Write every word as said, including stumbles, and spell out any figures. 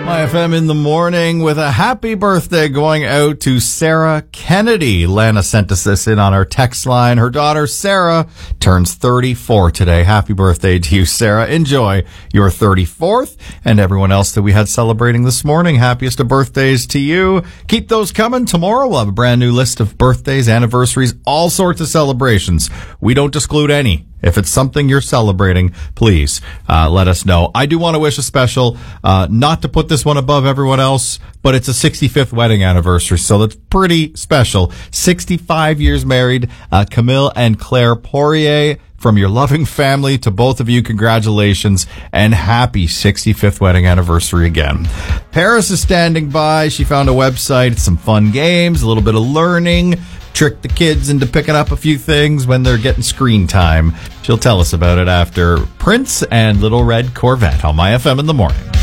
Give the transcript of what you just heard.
My F M in the morning with a happy birthday going out to Sarah Kennedy. Lana sent us this in on our text line. Her daughter, Sarah, turns thirty-four today. Happy birthday to you, Sarah. Enjoy your thirty-fourth. And everyone else that we had celebrating this morning, happiest of birthdays to you. Keep those coming. Tomorrow we'll have a brand new list of birthdays, anniversaries, all sorts of celebrations. We don't exclude any. If it's something you're celebrating, please uh, let us know. I do want to wish a special, uh, not to put this one above everyone else, but it's a sixty-fifth wedding anniversary, so that's pretty special. sixty-five years married, uh, Camille and Claire Poirier. From your loving family to both of you, congratulations and happy sixty-fifth wedding anniversary again. Paris is standing by. She found a website, some fun games, a little bit of learning, trick the kids into picking up a few things when they're getting screen time. She'll tell us about it after Prince and Little Red Corvette on My F M in the morning.